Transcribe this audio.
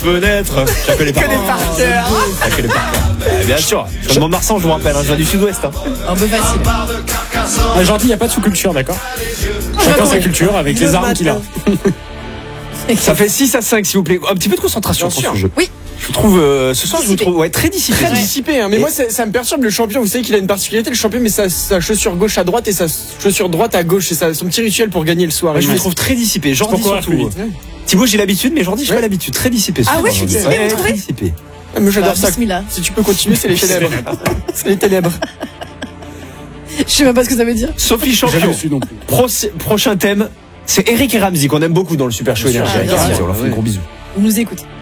fenêtre. Je la connais par cœur. Je la connais par cœur. Bien sûr. Je demande Marsan, je vous rappelle, je viens du sud-ouest. Un peu facile. Gentil, il n'y a pas de sous-culture, d'accord. Chacun sa culture avec les armes qu'il a. Ça fait 6-5, s'il vous plaît. Un petit peu de concentration sur ce jeu. Oui. Je trouve, ce soir, je vous trouve très dissipé. Très dissipé, hein. Mais moi, ça me perturbe. Le champion, vous savez qu'il a une particularité, le champion, mais sa chaussure gauche à droite et sa chaussure droite à gauche. C'est son petit rituel pour gagner le soir. Je vous trouve très dissipé. Jordi surtout. Thibaut, j'ai l'habitude, mais Jordi, j'ai pas l'habitude. Très dissipé. Ah ouais, je suis dissipé, vous trouvez ? Très dissipé. Moi, j'adore ça. Bismillah. Si tu peux continuer, c'est les ténèbres. C'est les ténèbres. Je sais même pas ce que ça veut dire. Sophie Champion. Jamais su non plus. Prochain thème, c'est Eric et Ramzy qu'on aime beaucoup dans le Super Show Énergie. bien sûr. On leur fait un gros bisou. Vous nous écoutez.